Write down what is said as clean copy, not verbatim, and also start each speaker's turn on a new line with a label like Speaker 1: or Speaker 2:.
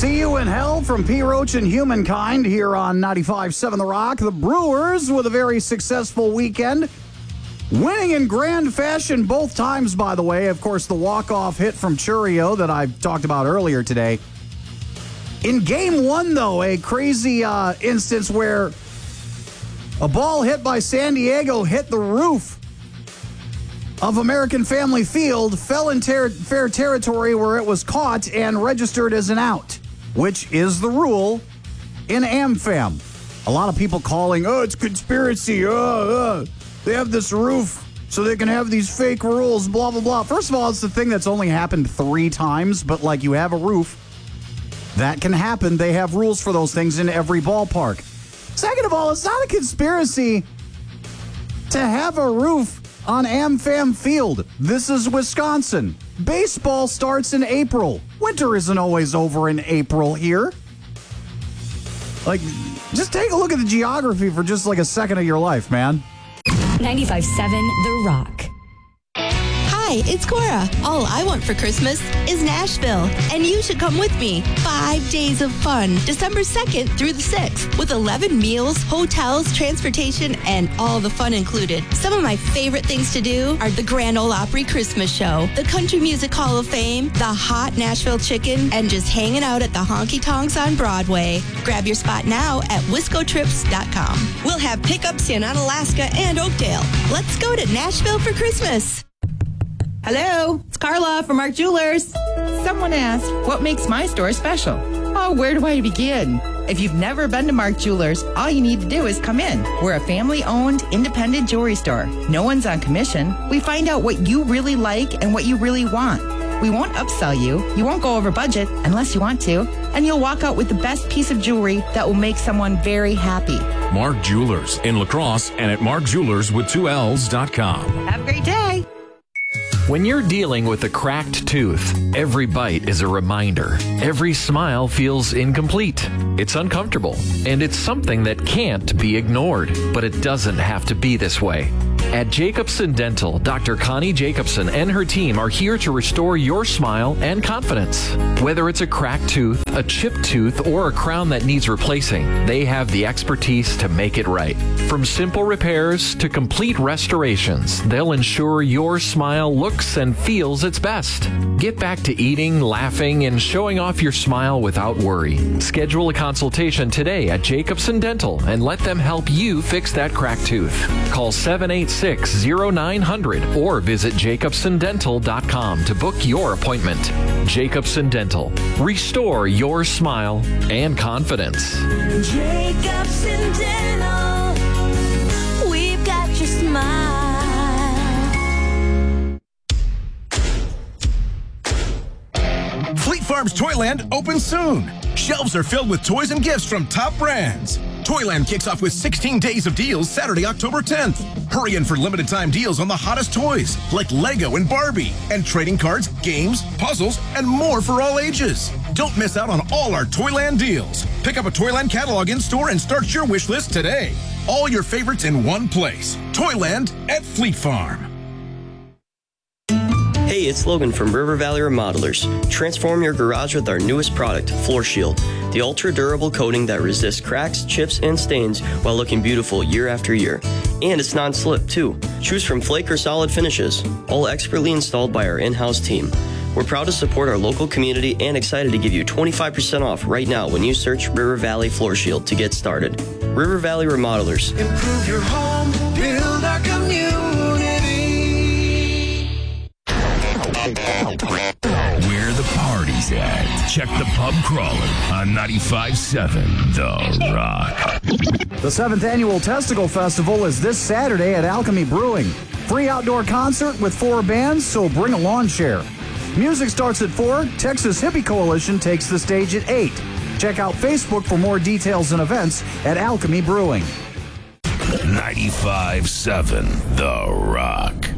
Speaker 1: See You in Hell from P. Roach and Humankind here on 95.7 The Rock. The Brewers with a very successful weekend. Winning in grand fashion both times, by the way. Of course, the walk-off hit from Chourio that I talked about earlier today. In Game 1, though, a crazy instance where a ball hit by San Diego hit the roof of American Family Field, fell in fair territory where it was caught and registered as an out, which is the rule in AmFam. A lot of people calling, oh, it's conspiracy. They have this roof so they can have these fake rules, blah, blah, blah. First of all, it's the thing that's only happened 3 times, but like you have a roof, that can happen. They have rules for those things in every ballpark. Second of all, it's not a conspiracy to have a roof on AmFam Field. This is Wisconsin. Baseball starts in April. Winter isn't always over in April here. Like, just take a look at the geography for just like a second of your life, man.
Speaker 2: 95.7 The Rock.
Speaker 3: Hi, it's Cora. All I want for Christmas is Nashville, and you should come with me. 5 days of fun, December 2nd through the 6th, with 11 meals, hotels, transportation, and all the fun included. Some of my favorite things to do are the Grand Ole Opry Christmas Show, the Country Music Hall of Fame, the hot Nashville Chicken, and just hanging out at the Honky Tonks on Broadway. Grab your spot now at WiscoTrips.com. We'll have pickups in Onalaska and Oakdale. Let's go to Nashville for Christmas.
Speaker 4: Hello, it's Carla from Mark Jewelers. Someone asked, what makes my store special? Oh, where do I begin? If you've never been to Mark Jewelers, all you need to do is come in. We're a family-owned, independent jewelry store. No one's on commission. We find out what you really like and what you really want. We won't upsell you. You won't go over budget unless you want to. And you'll walk out with the best piece of jewelry that will make someone very happy.
Speaker 5: Mark Jewelers in La Crosse and at markjewelerswith2Ls.com.
Speaker 4: Have a great day.
Speaker 6: When you're dealing with a cracked tooth, every bite is a reminder. Every smile feels incomplete. It's uncomfortable, and it's something that can't be ignored. But it doesn't have to be this way. At Jacobson Dental, Dr. Connie Jacobson and her team are here to restore your smile and confidence. Whether it's a cracked tooth, a chipped tooth, or a crown that needs replacing, they have the expertise to make it right. From simple repairs to complete restorations, they'll ensure your smile looks and feels its best. Get back to eating, laughing, and showing off your smile without worry. Schedule a consultation today at Jacobson Dental and let them help you fix that cracked tooth. Call 786-0900 or visit jacobsondental.com to book your appointment. Jacobson Dental. Restore your smile and confidence.
Speaker 7: Jacobson Dental. We've got your smile.
Speaker 8: Fleet Farm's Toyland opens soon. Shelves are filled with toys and gifts from top brands. Toyland kicks off with 16 days of deals Saturday, October 10th. Hurry in for limited time deals on the hottest toys like Lego and Barbie, and trading cards, games, puzzles, and more for all ages. Don't miss out on all our Toyland deals. Pick up a Toyland catalog in-store and start your wish list today. All your favorites in one place. Toyland at Fleet Farm.
Speaker 9: Hey, it's Logan from River Valley Remodelers. Transform your garage with our newest product, Floor Shield, the ultra-durable coating that resists cracks, chips, and stains while looking beautiful year after year. And it's non-slip, too. Choose from flake or solid finishes, all expertly installed by our in-house team. We're proud to support our local community and excited to give you 25% off right now when you search River Valley Floor Shield to get started. River Valley Remodelers.
Speaker 7: Improve your home, build our community.
Speaker 5: Where the party's at. Check the pub crawler on 95.7 The Rock.
Speaker 1: The 7th Annual Testicle Festival is this Saturday at Alchemy Brewing. Free outdoor concert with 4 bands, so bring a lawn chair. Music starts at 4. Texas Hippie Coalition takes the stage at 8. Check out Facebook for more details and events at Alchemy Brewing.
Speaker 5: 95.7 The Rock.